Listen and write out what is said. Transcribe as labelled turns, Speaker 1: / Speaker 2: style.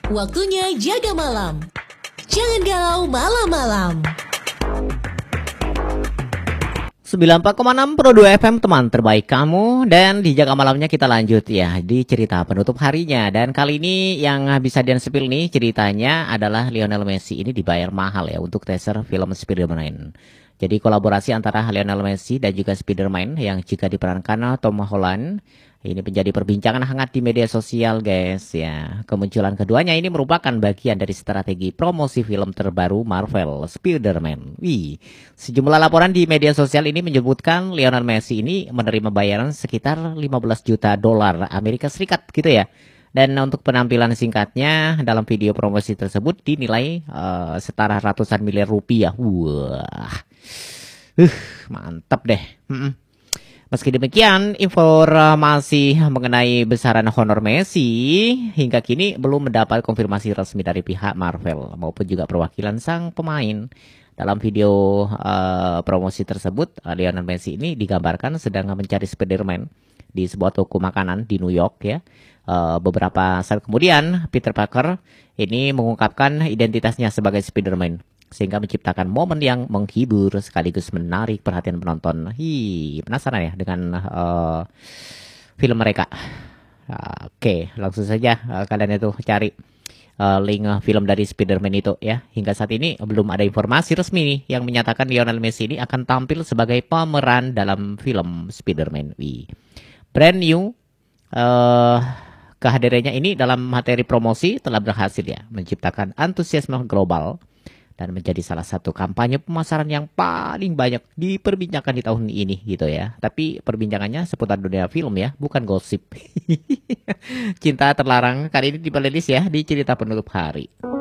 Speaker 1: Waktunya jaga malam. Jangan galau malam-malam.
Speaker 2: 94,6 Pro 2 FM, teman terbaik kamu. Dan di jaga malamnya kita lanjut ya di cerita penutup harinya. Dan kali ini yang bisa di-spill nih ceritanya adalah Lionel Messi ini dibayar mahal ya untuk teaser film Spider-Man. Jadi kolaborasi antara Lionel Messi dan juga Spider-Man yang jika diperankan Tom Holland ini menjadi perbincangan hangat di media sosial, guys ya. Kemunculan keduanya ini merupakan bagian dari strategi promosi film terbaru Marvel, Spider-Man. Sejumlah laporan di media sosial ini menyebutkan Lionel Messi ini menerima bayaran sekitar 15 juta dolar Amerika Serikat gitu ya. Dan untuk penampilan singkatnya dalam video promosi tersebut dinilai setara ratusan miliar rupiah. Wah, mantap deh. Meski demikian, informasi mengenai besaran honor Messi hingga kini belum mendapat konfirmasi resmi dari pihak Marvel maupun juga perwakilan sang pemain. Dalam video promosi tersebut, Lionel Messi ini digambarkan sedang mencari Spider-Man di sebuah toko makanan di New York ya. Beberapa saat kemudian, Peter Parker ini mengungkapkan identitasnya sebagai Spider-Man, sehingga menciptakan momen yang menghibur sekaligus menarik perhatian penonton. Penasaran ya dengan film mereka? Oke, langsung saja kalian itu cari link film dari Spider-Man itu ya. Hingga saat ini belum ada informasi resmi nih yang menyatakan Lionel Messi ini akan tampil sebagai pemeran dalam film Spider-Man. Brand new kehadirannya ini dalam materi promosi telah berhasil ya menciptakan antusiasme global dan menjadi salah satu kampanye pemasaran yang paling banyak diperbincangkan di tahun ini gitu ya. Tapi perbincangannya seputar dunia film ya, bukan gosip. Cinta terlarang kali ini di playlist ya di cerita penutup hari.